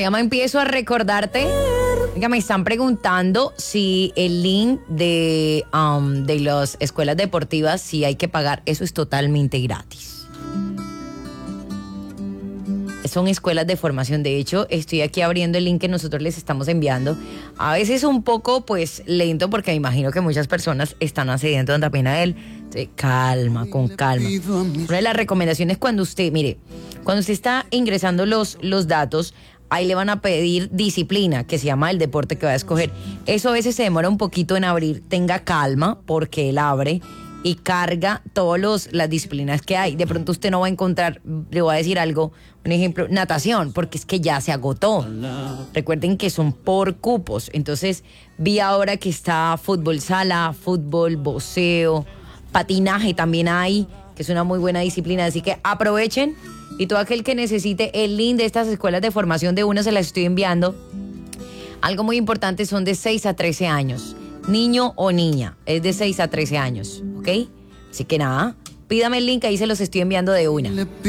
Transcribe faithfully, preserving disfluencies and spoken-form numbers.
Se llama Empiezo a recordarte. Oiga, me están preguntando si el link de, um, de las escuelas deportivas, si hay que pagar. Eso es totalmente gratis. Son escuelas de formación. De hecho, estoy aquí abriendo el link que nosotros les estamos enviando. A veces un poco, pues, lento, porque me imagino que muchas personas están accediendo también a él. Entonces, calma, con calma. Una de las recomendaciones cuando usted, mire, cuando usted está ingresando los, los datos, ahí le van a pedir disciplina, que se llama el deporte que va a escoger. Eso a veces se demora un poquito en abrir. Tenga calma, porque él abre y carga todas las disciplinas que hay. De pronto usted no va a encontrar, le voy a decir algo, un ejemplo, natación, porque es que ya se agotó. Recuerden que son por cupos. Entonces, vi ahora que está fútbol sala, fútbol, boxeo, patinaje también hay, que es una muy buena disciplina. Así que aprovechen, y todo aquel que necesite el link de estas escuelas de formación, de una se las estoy enviando. Algo muy importante, son de seis a trece años. Niño o niña, es de seis a trece años, ¿ok? Así que nada, pídame el link, ahí se los estoy enviando de una.